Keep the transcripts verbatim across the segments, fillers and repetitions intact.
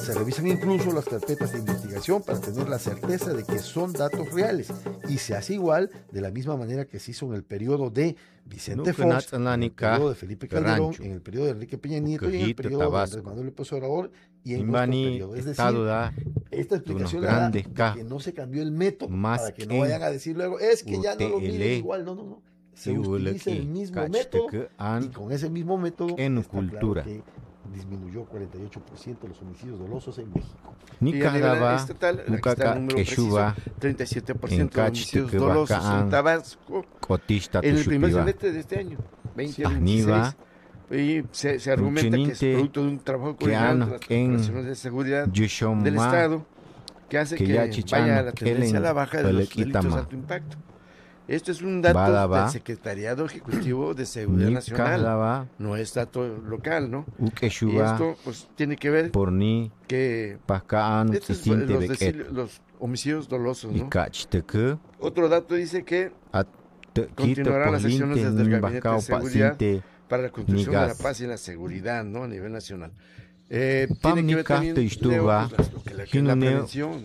Se revisan incluso las carpetas de investigación para tener la certeza de que son datos reales y se hace igual de la misma manera que se hizo en el periodo de Vicente Fox, en el periodo de Felipe Calderón, en el periodo de Enrique Peña Nieto y en el periodo de Andrés Manuel López Obrador y en otros periodos. Es decir, esta explicación la da de que no se cambió el método para que no vayan a decir luego, es que ya no lo miren igual, no, no, no. Se utiliza el mismo método y con ese mismo método en está cultura. Claro que disminuyó cuarenta y ocho por ciento los homicidios dolosos en México. Y a nivel estatal, aquí está el número preciso, treinta y siete por ciento de homicidios dolosos en Tabasco en el primer semestre de este año, veinte veintiséis. Y se, se argumenta que es producto de un trabajo coordinado de las corporaciones de seguridad del Estado que hace que vaya la tendencia a la baja de los delitos de alto impacto. Esto es un dato del Secretariado Ejecutivo de Seguridad Nacional, no es dato local, ¿no? Y esto pues tiene que ver que estos son los, decir, los homicidios dolosos, ¿no? Otro dato dice que continuarán las sesiones desde el Gabinete de Seguridad para la construcción de la paz y la seguridad, ¿no? A nivel nacional. Eh, tiene que ver también Leo, pues, lo que la, que la prevención,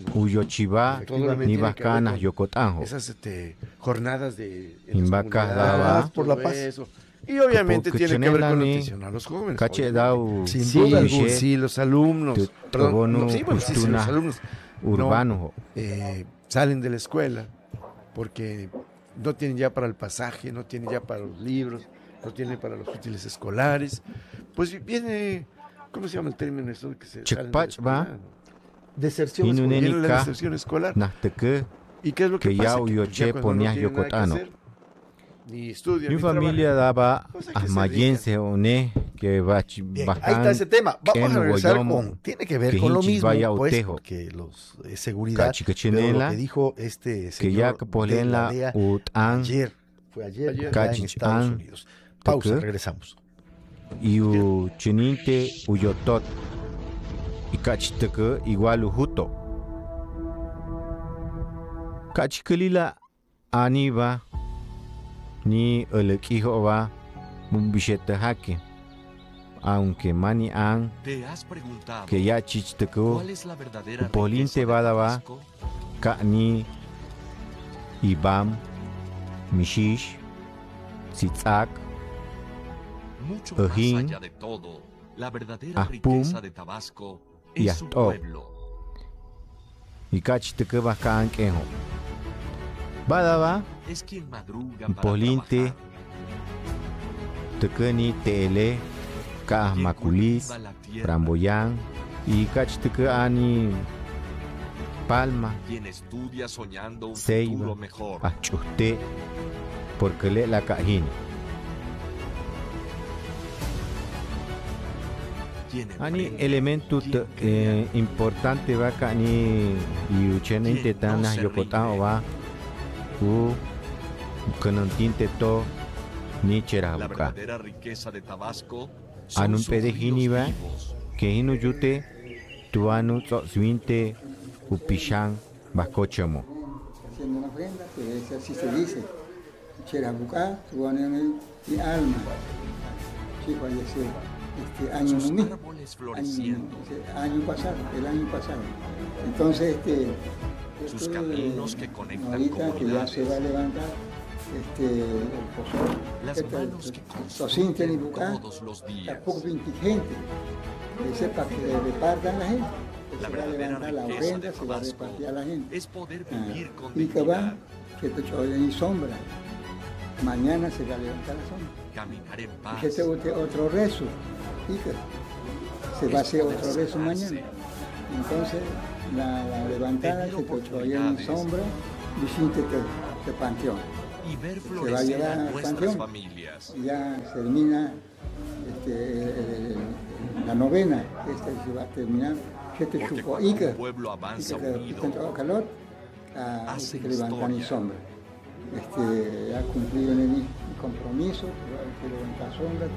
¿no? Esas este, jornadas de en las comunidades, por la paz. Eso. Y obviamente tiene que ver con la atención a los jóvenes. Sin sí, duda alguna, sí, los alumnos, perdón, no, sí, bueno, sí, sí, los alumnos no, eh, salen de la escuela porque no tienen ya para el pasaje, no tienen ya para los libros, no tienen para los útiles escolares. Pues viene... ¿Cómo se llama el término eso que se sale de la escuela? Deserción escolar. La deserción escolar. ¿Y qué es lo que, que pasa? Que ya cuando no tienen nada que hacer, ni estudian, mi ni familia daba a mayense one que va Bien, ahí está ese tema. Vamos a regresar con, tiene que ver con lo mismo, pues, porque los eh, seguridad, pero lo que dijo este señor de la D E A ayer, fue ayer, ayer en Estados Unidos. Pausa, regresamos. Iu chininte uyotot y cachiteke igual ujuto cachikelila aniva ni elequijo va un billete jaque aunque mani an que ya chichiteko polinte badaba kani ibam mishish sitzak Mucho más allá de todo, la verdadera riqueza de Tabasco es su pueblo. Y cachite bacán quejo. Badaba es quien madruga para polinte tekeni tele ka maculis framboyán y cachite ani palma quien estudia soñando un seiba, futuro mejor achuste porque le la cajina. Ani elemento eh, importante va ka ni yuchen intentana yokotao va u kanantinte to ni cherabuka. La verdadera riqueza de Tabasco anun pedejini va que hinu yute tuanu to swinte upishan bakochamo. Haciendo una ofrenda que es así se dice cherabuka tuanu y alma si falleció. Este año sus no árboles floreciendo, año, año pasado, el año pasado. Entonces, este, sus caminos que conectan ahorita que ya se va a levantar, este, el pozol, las este, manos que consienten y buscar, todos los días. tampoco veinte gente, ese para que le repartan la gente. La se va a levantar la ofrenda, se va a repartir a la gente. Es poder vivir ah, con y que va, dignidad. que te choyen y sombra. Mañana se va a levantar la sombra. Caminar en paz. Y este otro rezo. Y que se va a hacer otro rezo mañana. Entonces, la, la levantada que te choyen en sombra, visite de panteón. Y ver se va a llevar al panteón. Familias. Y ya se termina este, el, el, la novena. Este se va a terminar. Que te chupó. Y que con calor, a, que levantan en sombra. Este, ha cumplido en el compromiso, que levantar sombra.